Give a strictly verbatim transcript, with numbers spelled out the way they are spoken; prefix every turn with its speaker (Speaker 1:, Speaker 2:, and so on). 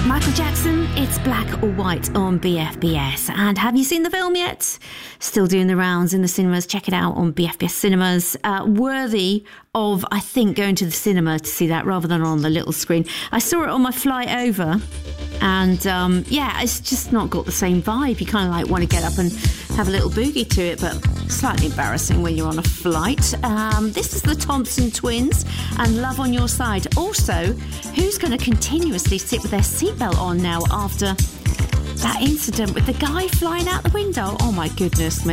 Speaker 1: Michael Jackson, It's Black or White on B F B S. And have you seen the film yet? Still doing the rounds in the cinemas. Check it out on B F B S Cinemas. Uh, worthy of, I think, going to the cinema to see that rather than on the little screen. I saw it on my flight over, and um, yeah, it's just not got the same vibe. You kind of like want to get up and have a little boogie to it, but slightly embarrassing when you're on a flight. Um, this is the Thompson Twins and Love on Your Side. Also, who's going to continuously sit with their seatbelt on now after that incident with the guy flying out the window? Oh my goodness me.